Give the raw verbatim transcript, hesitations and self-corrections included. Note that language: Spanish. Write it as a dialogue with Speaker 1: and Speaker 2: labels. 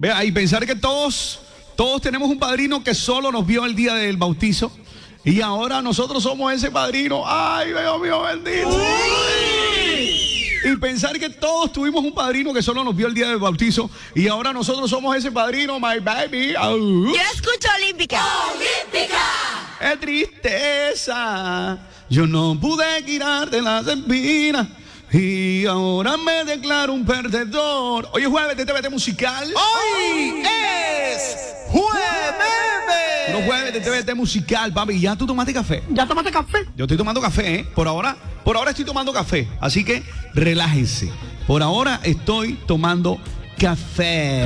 Speaker 1: Vea, y pensar que todos, todos tenemos un padrino que solo nos vio el día del bautizo. Y ahora nosotros somos ese padrino. ¡Ay, Dios mío bendito! ¡Uy! Y pensar que todos tuvimos un padrino que solo nos vio el día del bautizo. Y ahora nosotros somos ese padrino, my baby. Uh.
Speaker 2: Yo escucho Olímpica.
Speaker 3: ¡Olímpica!
Speaker 1: ¡Qué tristeza! Yo no pude quitarte las espinas. Y ahora me declaro un perdedor. Hoy es jueves de T V T Musical.
Speaker 4: Hoy es jueves.
Speaker 1: Los jueves de T V T Musical, papi. ¿Ya tú tomaste café?
Speaker 4: ¿Ya tomaste café?
Speaker 1: Yo estoy tomando café, ¿eh? Por ahora, por ahora estoy tomando café. Así que relájense. Por ahora estoy tomando café.